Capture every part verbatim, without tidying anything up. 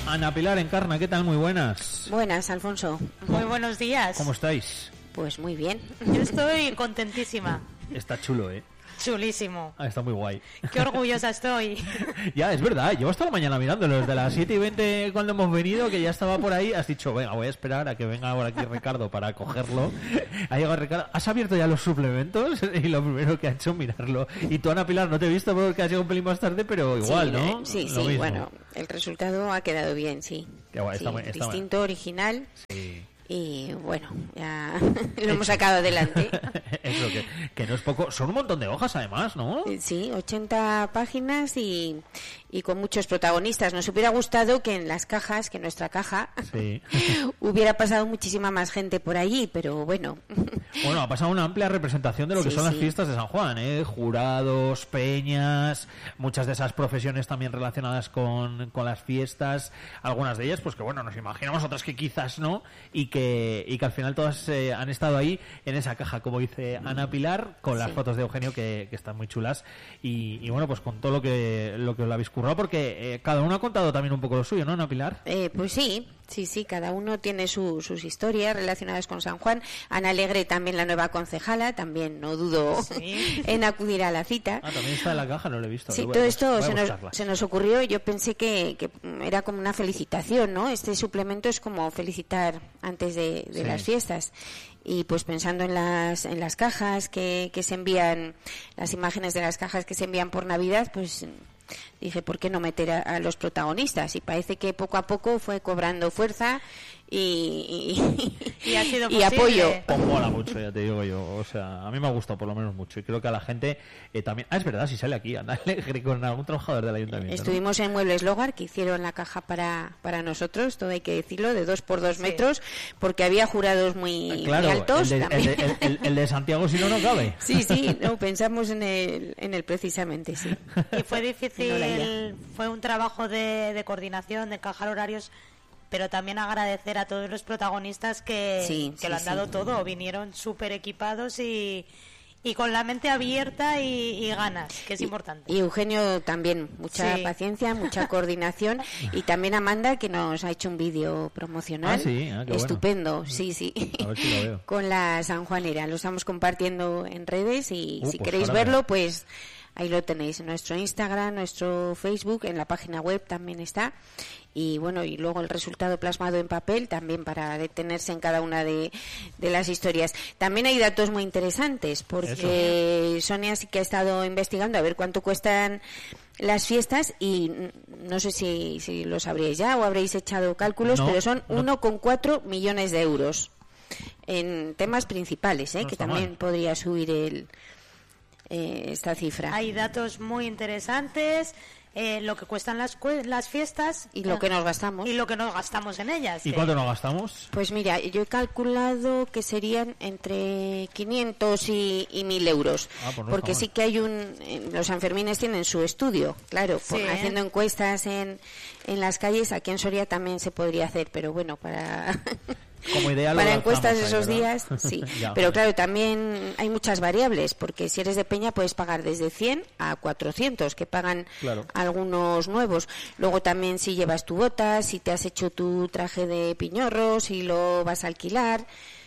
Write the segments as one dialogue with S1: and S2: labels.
S1: Ana Pilar Encarna, ¿qué tal? Muy buenas.
S2: Buenas, Alfonso.
S3: Muy buenos días.
S1: ¿Cómo estáis?
S2: Pues muy bien.
S3: Yo estoy contentísima.
S1: Está chulo, ¿eh?
S3: Chulísimo.
S1: Ah, está muy guay.
S3: Qué orgullosa estoy.
S1: Ya, es verdad, llevo hasta la mañana mirándolo, desde las siete y veinte cuando hemos venido, que ya estaba por ahí, has dicho, venga, voy a esperar a que venga por aquí Ricardo para cogerlo. Ha llegado Ricardo, has abierto ya los suplementos y lo primero que ha hecho es mirarlo. Y tú, Ana Pilar, no te he visto porque has llegado un pelín más tarde, pero igual,
S2: sí,
S1: ¿no?
S2: Sí,
S1: Lo
S2: sí,
S1: mismo.
S2: Bueno, el resultado ha quedado bien, sí.
S1: Qué guay,
S2: sí
S1: está muy, está
S2: distinto,
S1: muy...
S2: original.
S1: Sí.
S2: Y bueno, ya lo hemos sacado adelante.
S1: Eso, que, que no es poco. Son un montón de hojas, además, ¿no?
S2: Sí, ochenta páginas y, y con muchos protagonistas. Nos hubiera gustado que en las cajas, que en nuestra caja,
S1: sí.
S2: hubiera pasado muchísima más gente por allí, pero bueno.
S1: Bueno, ha pasado una amplia representación de lo que
S2: sí,
S1: son
S2: sí.
S1: las fiestas de San Juan, ¿eh? Jurados, peñas, muchas de esas profesiones también relacionadas con, con las fiestas, algunas de ellas, pues que bueno, nos imaginamos, otras que quizás no, y que Que, y que al final todas eh, han estado ahí en esa caja, como dice Ana Pilar, con las
S2: sí.
S1: fotos de Eugenio que, que están muy chulas y, y bueno, pues con todo lo que lo que os lo habéis currado, porque eh, cada uno ha contado también un poco lo suyo, ¿no, Ana Pilar?
S2: Eh, pues sí, sí, sí, cada uno tiene su, sus historias relacionadas con San Juan. Ana Alegre también, la nueva concejala, también no dudo
S3: sí.
S2: en acudir a la cita.
S1: Ah, también está en la caja, no lo he visto.
S2: Sí,
S1: voy
S2: todo
S1: a,
S2: esto
S1: voy a
S2: se nos, se nos ocurrió, yo pensé que, que era como una felicitación, ¿no? Este suplemento es como felicitar antes de, de
S1: sí.
S2: las fiestas. Y pues pensando en las en las cajas que, que se envían, las imágenes de las cajas que se envían por Navidad, pues dije, ¿por qué no meter a, a los protagonistas? Y parece que poco a poco fue cobrando fuerza y, y,
S3: y, ha sido
S2: y apoyo.
S1: Pues mola mucho, ya te digo yo. O sea, a mí me ha gustado por lo menos mucho. Y creo que a la gente eh, también... Ah, es verdad, si sale aquí, Ana Alegre con algún trabajador del ayuntamiento.
S2: Estuvimos, ¿no?, en Muebles Logar, que hicieron la caja para, para nosotros, todo hay que decirlo, de dos por dos sí. metros, porque había jurados muy,
S1: claro,
S2: muy altos.
S1: El de, el, de, el, el, el de Santiago, si no, no cabe.
S2: Sí, sí, no, pensamos en el, en el precisamente, sí.
S3: Y fue difícil, fue un trabajo de, de coordinación, de encajar horarios, pero también agradecer a todos los protagonistas que,
S2: sí,
S3: que
S2: sí,
S3: lo han dado
S2: sí.
S3: todo, vinieron súper equipados y, y con la mente abierta y, y ganas, que es
S2: y,
S3: importante.
S2: Y Eugenio también, mucha sí. paciencia, mucha coordinación, y también Amanda, que nos ha hecho un vídeo promocional.
S1: Ah, sí, ah, qué
S2: estupendo,
S1: bueno.
S2: sí, sí.
S1: A ver si lo veo.
S2: Con la sanjuanera, lo estamos compartiendo en redes y
S1: uh,
S2: si
S1: pues
S2: queréis
S1: ahora
S2: verlo,
S1: me...
S2: pues ahí lo tenéis, en nuestro Instagram, nuestro Facebook, en la página web también está. Y bueno, y luego el resultado plasmado en papel también para detenerse en cada una de, de las historias. También hay datos muy interesantes, porque Eso. Sonia sí que ha estado investigando a ver cuánto cuestan las fiestas y no sé si, si lo sabríais ya o habréis echado cálculos,
S1: no,
S2: pero son
S1: no.
S2: uno coma cuatro millones de euros en temas principales, ¿eh?
S1: No
S2: que también
S1: mal.
S2: podría subir el eh, esta cifra.
S3: Hay datos muy interesantes. Eh, lo que cuestan las, las fiestas
S2: y lo eh, que nos gastamos
S3: y lo que nos gastamos en ellas.
S1: ¿Y
S3: que...
S1: cuánto nos gastamos?
S2: Pues mira, yo he calculado que serían entre quinientos y, y mil euros,
S1: ah, pues no
S2: porque sí que hay un, eh, los Sanfermines tienen su estudio, claro,
S3: sí,
S2: por,
S3: ¿eh?
S2: haciendo encuestas en, en las calles. Aquí en Soria también se podría hacer, pero bueno, para
S1: Como idea
S2: para encuestas esos
S1: ahí,
S2: días, sí.
S1: ya,
S2: Pero
S1: vale.
S2: claro, también hay muchas variables, porque si eres de Peña puedes pagar desde cien a cuatrocientos, que pagan
S1: claro.
S2: algunos nuevos. Luego también si llevas tu bota, si te has hecho tu traje de piñorro, si lo vas a alquilar.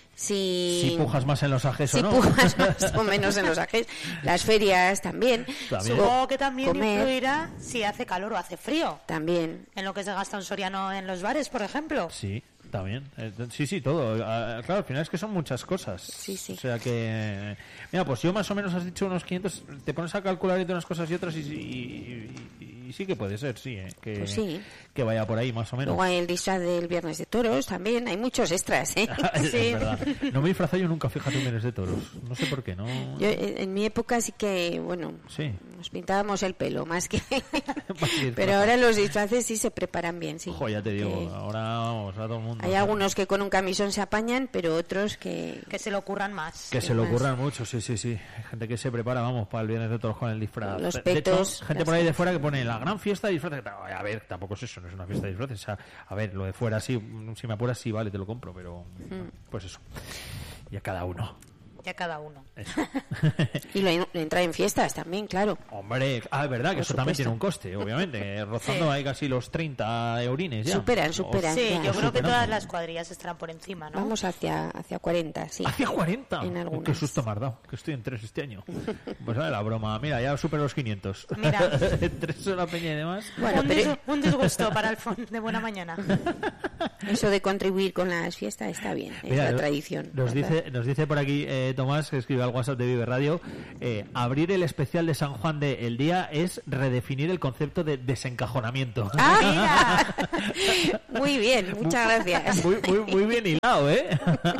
S2: Si,
S1: si pujas más en los ajes
S2: si
S1: o no.
S2: pujas más o menos en los ajes. Las ferias también.
S1: también.
S3: Supongo que también
S2: comer.
S3: influirá si hace calor o hace frío.
S2: También.
S3: En lo que se gasta un soriano en los bares, por ejemplo.
S1: Sí, también. Eh, sí, sí, todo. Uh, claro, al final es que son muchas cosas.
S2: Sí, sí.
S1: O sea que... Mira, pues yo más o menos has dicho unos quinientos... Te pones a calcular entre unas cosas y otras y, y, y, y sí que puede ser, sí, ¿eh? Que,
S2: pues sí.
S1: que vaya por ahí más o menos.
S2: Luego hay el disfraz del Viernes de Toros también. Hay muchos extras, ¿eh?
S1: es,
S2: sí.
S1: es verdad. No me he disfrazado yo nunca, fíjate, un Viernes de Toros. No sé por qué, ¿no?
S2: Yo, en mi época sí que, bueno,
S1: sí.
S2: nos pintábamos el pelo más que... Pero ahora los disfraces sí se preparan bien, sí.
S1: Ojo, ya te digo,
S2: que...
S1: ahora vamos a todo el mundo.
S2: Hay algunos que con un camisón se apañan, pero otros que...
S3: Que se lo ocurran más.
S1: Que se lo ocurran mucho, sí, sí, sí. Hay gente que se prepara, vamos, para el Viernes de Toros con el disfraz.
S2: Los
S1: de
S2: petos.
S1: Hecho, gente por ahí de fuera que pone la gran fiesta de disfraces. A ver, tampoco es eso, no es una fiesta de disfraces. O sea, a ver, lo de fuera sí, si me apuras sí, vale, te lo compro, pero
S2: mm.
S1: pues eso. Y a cada uno.
S3: Ya cada uno.
S2: Y lo, entrar en fiestas también, claro.
S1: Hombre, ah, es verdad que
S2: Por
S1: eso también
S2: supuesto.
S1: tiene un coste, obviamente. Rozando
S3: Sí.
S1: hay casi los treinta eurines ya.
S2: Superan, superan.
S3: Sí,
S2: ya.
S3: yo creo que
S1: Superando.
S3: todas las cuadrillas estarán por encima, ¿no?
S2: Vamos hacia, hacia cuarenta, sí.
S1: Hacia cuarenta.
S2: En
S1: Oh,
S2: algunas.
S1: qué susto me has dado, que estoy en tres este año. Pues vale, la broma. Mira, ya supero los quinientos.
S3: Mira.
S1: Entre eso, la peña y demás.
S2: Bueno,
S3: un,
S2: pero
S3: dis- un disgusto para Alfon de buena mañana.
S2: eso de contribuir con las fiestas está bien, es
S1: Mira,
S2: la
S1: no-
S2: tradición.
S1: Nos
S2: ¿verdad?
S1: dice, nos dice por aquí eh, Tomás, que escribe al WhatsApp de Vive Radio, eh, abrir el especial de San Juan de El Día es redefinir el concepto de desencajonamiento.
S2: ¡Ah, mira! Muy bien, muchas gracias.
S1: Muy, muy, muy bien hilado, ¿eh?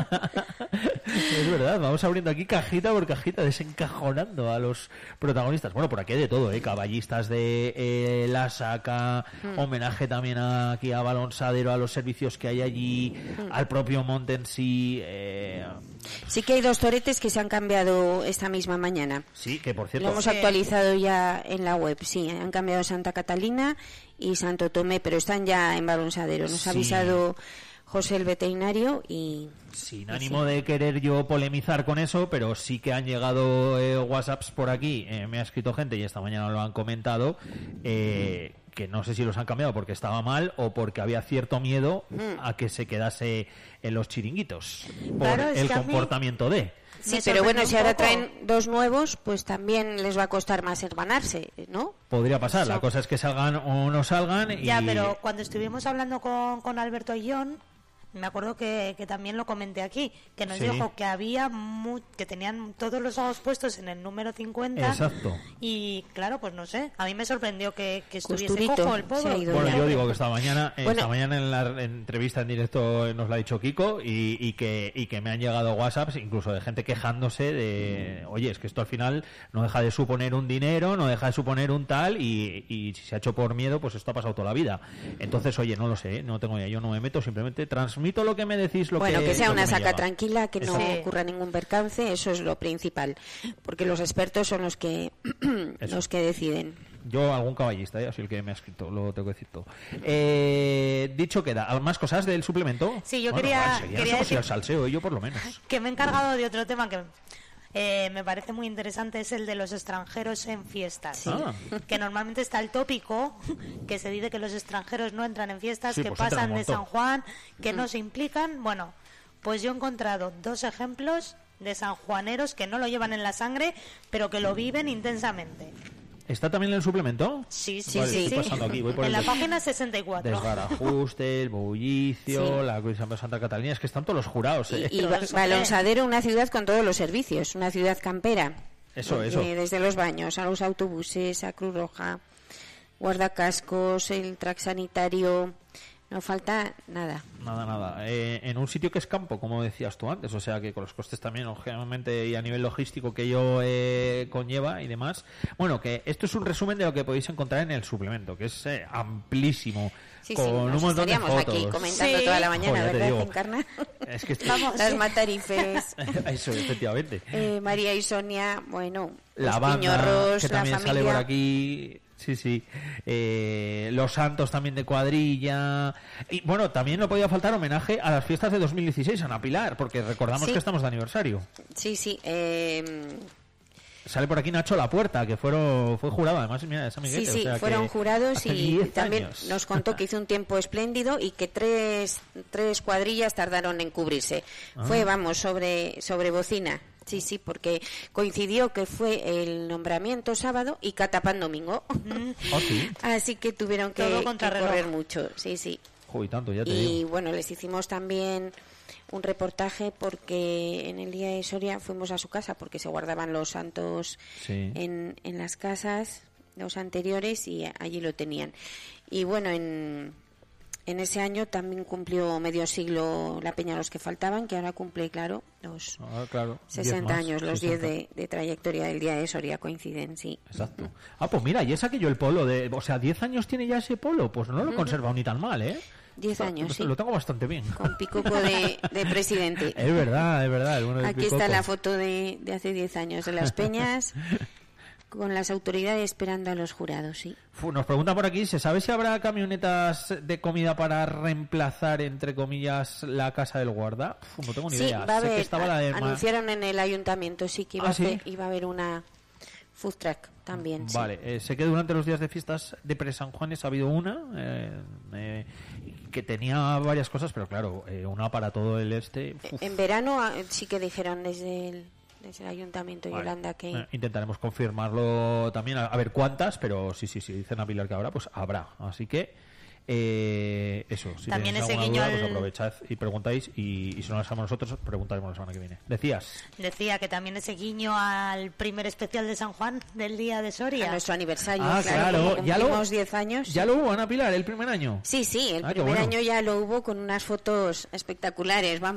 S1: Es verdad, vamos abriendo aquí cajita por cajita, desencajonando a los protagonistas. Bueno, por aquí hay de todo, ¿eh? Caballistas de eh, La Saca,
S2: Mm.
S1: homenaje también a- aquí a Balonsadero, a los servicios que hay allí,
S2: Mm.
S1: al propio monte en sí. Eh,
S2: Sí que hay dos toretes que se han cambiado esta misma mañana.
S1: sí, que por
S2: Lo
S1: cierto...
S2: hemos
S3: Sí.
S2: actualizado ya en la web, sí, han cambiado Santa Catalina y Santo Tomé, pero están ya en Balonsadero. Nos ha
S1: Sí.
S2: avisado José el veterinario y...
S1: Sin ánimo de querer yo polemizar con eso, pero sí que han llegado eh, WhatsApps por aquí, eh, me ha escrito gente y esta mañana lo han comentado, eh, que no sé si los han cambiado porque estaba mal o porque había cierto miedo a que se quedase en los chiringuitos por
S3: Claro, es
S1: el
S3: que a mí-
S1: comportamiento de...
S2: Sí,
S3: Me
S2: pero bueno,
S3: sorprendió
S2: si
S3: un
S2: ahora
S3: poco.
S2: traen dos nuevos, pues también les va a costar más hermanarse, ¿no?
S1: Podría pasar, la
S2: So-
S1: cosa es que salgan o no salgan y...
S3: Ya, pero cuando estuvimos hablando con, con Alberto Ayllón, me acuerdo que, que también lo comenté aquí, que nos
S1: Sí.
S3: dijo que había mu- que tenían todos los ojos puestos en el número cincuenta.
S1: Exacto.
S3: Y claro, pues no sé, a mí me sorprendió que, que estuviese
S2: Costurito,
S3: cojo el
S2: se
S3: pobre.
S2: ha ido
S1: Bueno,
S2: ya.
S1: yo digo que esta mañana, eh,
S2: Bueno.
S1: esta mañana en la entrevista en directo nos lo ha dicho Kiko y, y que y que me han llegado WhatsApps incluso de gente quejándose de, oye, es que esto al final no deja de suponer un dinero, no deja de suponer un tal y, y si se ha hecho por miedo, pues esto ha pasado toda la vida. Entonces, oye, no lo sé, no tengo idea, yo no me meto, simplemente transmito lo que me decís, lo
S2: Bueno, que, sea
S1: lo
S2: una
S1: me
S2: saca
S1: llega.
S2: tranquila, que no
S3: Exacto.
S2: ocurra ningún percance, eso es lo principal, porque los expertos son los que
S1: Eso.
S2: los que deciden.
S1: Yo algún caballista, ¿eh? Así el que me ha escrito, lo tengo que decir todo. Eh, dicho queda, ¿más cosas del suplemento?
S3: Sí, yo
S1: Bueno,
S3: quería-
S1: enseguida
S3: quería
S1: somos
S3: decir-
S1: el salseo, yo por lo menos.
S3: Que me he encargado de otro tema que eh, me parece muy interesante, es el de los extranjeros en fiestas.
S1: Ah.
S3: Que normalmente está el tópico que se dice que los extranjeros no entran en fiestas,
S1: Sí,
S3: que
S1: pues entran
S3: pasan
S1: un
S3: de San
S1: montón.
S3: Juan, que no se implican. Bueno, pues yo he encontrado dos ejemplos de sanjuaneros que no lo llevan en la sangre, pero que lo viven intensamente.
S1: ¿Está también en el suplemento?
S3: Sí, sí,
S1: Vale,
S3: sí.
S1: estoy
S3: sí.
S1: pasando aquí, voy por
S3: en
S1: el
S3: la
S1: des-
S3: página sesenta y cuatro.
S1: Desbarajuste, el bullicio,
S2: Sí.
S1: la Cruz de Santa Catalina, es que están todos los jurados, ¿eh?
S2: Y, y
S3: Pero
S2: Ba-
S3: eso,
S2: Balonsadero, una ciudad con todos los servicios, una ciudad campera.
S1: Eso,
S2: Porque
S1: eso.
S2: Desde los baños a los autobuses, a Cruz Roja, guardacascos, el track sanitario, no falta nada.
S1: Nada, nada. Eh, en un sitio que es campo, como decías tú antes, o sea que con los costes también, lógicamente, y a nivel logístico que ello eh, conlleva y demás. Bueno, que esto es un resumen de lo que podéis encontrar en el suplemento, que es eh, amplísimo,
S2: Sí,
S1: con
S2: sí,
S1: un
S2: nos
S1: montón de
S2: estaríamos
S1: fotos.
S2: aquí comentando
S3: Sí.
S2: toda la mañana,
S1: Joder, ya te
S2: ¿verdad,
S1: digo.
S2: Encarna?
S1: Es que esto-
S3: Vamos.
S2: Las
S3: Sí.
S2: matarifes,
S1: Eso, efectivamente.
S2: eh, María y Sonia, bueno,
S1: La
S2: los
S1: banda,
S2: Piñorros,
S1: que
S2: la
S1: también
S2: familia.
S1: sale por aquí. Sí, sí. Eh, los Santos también de cuadrilla. Y bueno, también no podía faltar homenaje a las fiestas de dos mil dieciséis, Ana Pilar, porque recordamos
S2: Sí.
S1: que estamos de aniversario.
S2: Sí, sí, eh,
S1: Sale por aquí Nacho La Puerta, que fueron, fue jurado, además, mira, esa
S2: sí,
S1: amiguete,
S2: sí,
S1: o sea que
S2: fueron jurados
S1: hace
S2: y
S1: diez
S2: también
S1: años.
S2: nos contó que hizo un tiempo espléndido y que tres, tres cuadrillas tardaron en cubrirse.
S1: Ah.
S2: Fue, vamos, sobre, sobre bocina. Sí, sí, porque coincidió que fue el nombramiento sábado y Catapán domingo.
S1: Oh, sí.
S2: Así que tuvieron que,
S3: Todo
S2: que
S3: contrarreloj.
S2: correr mucho, sí, sí.
S1: Joder, tanto, ya te
S2: Y
S1: digo.
S2: bueno, les hicimos también un reportaje porque en el día de Soria fuimos a su casa porque se guardaban los santos
S1: Sí.
S2: en, en las casas, los anteriores, y allí lo tenían. Y bueno, en, en ese año también cumplió medio siglo la Peña Los que Faltaban, que ahora cumple, claro, los
S1: Ah, claro. diez
S2: sesenta
S1: más,
S2: años, los diez
S1: sesenta.
S2: de, de trayectoria del día de Soria coinciden, sí.
S1: Exacto. Ah, pues mira, y es aquello el polo de... O sea, diez años tiene ya ese polo, pues no lo he conservado ni tan mal, ¿eh?
S2: Diez años, sí.
S1: Lo tengo bastante bien.
S2: Con picoco de, de presidente.
S1: Es verdad, es verdad. el bueno del
S2: Aquí está
S1: Picoco.
S2: la foto de, de hace diez años de las peñas con las autoridades esperando a los jurados, sí.
S1: Nos preguntan por aquí, ¿se sabe si habrá camionetas de comida para reemplazar, entre comillas, la casa del guarda? Uf, no tengo ni
S2: sí,
S1: idea.
S2: Va a
S1: sé
S2: haber,
S1: que estaba la de...
S2: anunciaron en el ayuntamiento, sí, que iba,
S1: ¿Ah,
S2: a, hacer,
S1: sí?
S2: iba a haber una food truck también.
S1: Vale,
S2: sí.
S1: eh, sé que durante los días de fiestas de Pre-San Juanes ha habido una eh, eh, que tenía varias cosas, pero claro, eh, una para todo el este... Uf.
S2: En verano sí que dijeron desde el... desde el ayuntamiento,
S1: Vale.
S2: Yolanda, que...
S1: Eh, intentaremos confirmarlo también, a, a ver cuántas, pero sí, sí, sí, dicen a Pilar que habrá, pues habrá. Así que, eh, eso, si
S3: También
S1: tenéis
S3: ese
S1: alguna
S3: guiño
S1: duda, pues
S3: al-
S1: aprovechad y preguntáis, y, y si no lo sabemos nosotros, preguntaremos la semana que viene. Decías,
S3: Decía que también ese guiño al primer especial de San Juan del día de Soria.
S2: A nuestro aniversario,
S1: Ah,
S2: claro,
S1: claro,
S2: como
S1: ya lo-
S2: cumplimos diez años.
S1: ¿ya lo hubo, Ana Pilar, el primer año?
S2: Sí, sí, el
S1: Ah, qué
S2: primer
S1: bueno.
S2: año ya lo hubo con unas fotos espectaculares, vamos.